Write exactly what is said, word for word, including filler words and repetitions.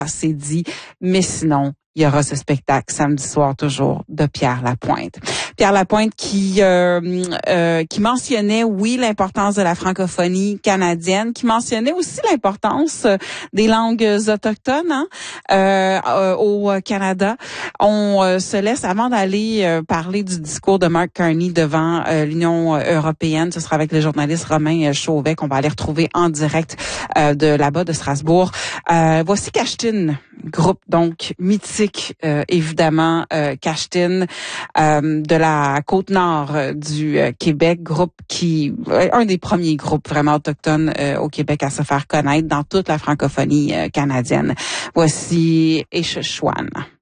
c'est dit, mais sinon, il y aura ce spectacle samedi soir toujours de Pierre Lapointe. Pierre Lapointe qui euh, euh, qui mentionnait, oui, l'importance de la francophonie canadienne, qui mentionnait aussi l'importance des langues autochtones hein, euh, euh, au Canada. On euh, se laisse, avant d'aller euh, parler du discours de Mark Carney devant euh, l'Union européenne, ce sera avec le journaliste Romain Chauvet qu'on va aller retrouver en direct euh, de là-bas, de Strasbourg. Euh, voici Kashtin, groupe donc mythique, euh, évidemment, euh, Kashtin, euh, de la Côte-Nord euh, du euh, Québec, groupe qui, euh, un des premiers groupes vraiment autochtones euh, au Québec à se faire connaître dans toute la francophonie euh, canadienne. Voici Échechouane.